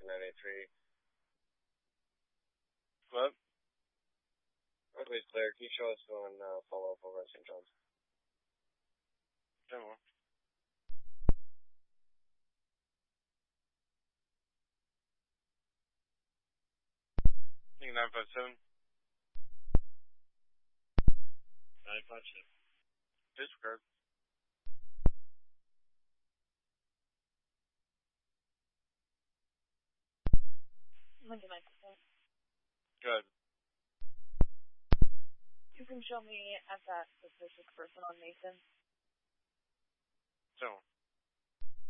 Lincoln 983. What? Roadway's clear. Can you show us going follow up over at St. John's? Demo. Lincoln 957. 957. Disregard. Lincoln 957. Good. You can show me at that suspicious person on Mason. Demo.